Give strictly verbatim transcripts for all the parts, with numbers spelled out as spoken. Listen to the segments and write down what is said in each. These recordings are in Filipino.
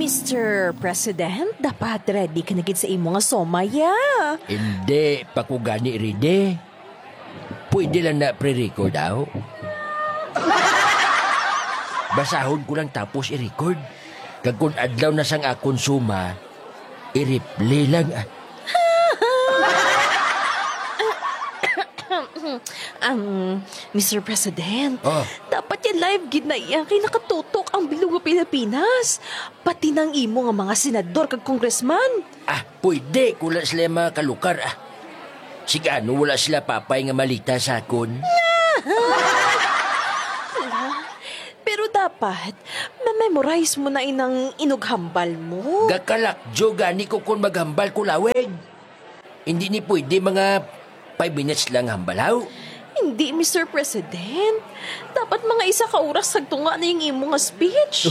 mister President, dapat ready ka na gid sa imo nga somaya. Hindi, pakugani ride. Pwede lang na pre-record daw. Basahon ko lang tapos i-record. Kag kung adlaw na sang akong suma, i-replay lang ah. Um, mister President, Oh. dapat yung live gid na iya kay nakatutok ang bilog nga Pilipinas. Pati nang imo nga mga senador kag congressman. Ah, pwede kung wala sila mga kalukar ah. Sigano wala sila papay nga malita sa akon. Pero dapat, ma-memorize mo na inang inughambal mo. Gakalakjo gani ko kung maghambal ko lawig. Hindi ni pwede mga five minutes lang hambalaw. Hindi, mister President. Dapat mga isa ka oras sagtunga na yung imo nga speech.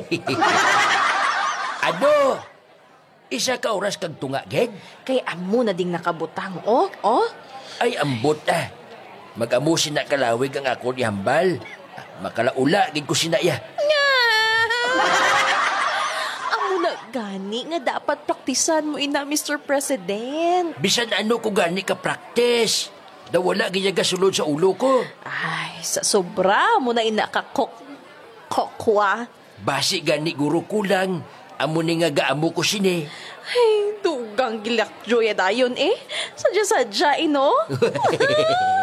Ano? Isa ka oras kag tunga, geg? Kay amo na ding nakabutang, oh, oh. Ay, ambot ah. Mag-amusin na kalawig ang ako ni hambal. Makalaula, gig ko sinaya. Amo na gani nga dapat praktisan mo ina, mister President. Bisan ano ko gani ka practice. Da wala giyaga sulod sa ulo ko. Ay, sa sobra mo na ina ka kok kokwa. Basi gani guro kulang. Amo ni nga gaamo ko sini. Ay, dugang gilak joya dayon eh. Sadya-sadya, ino.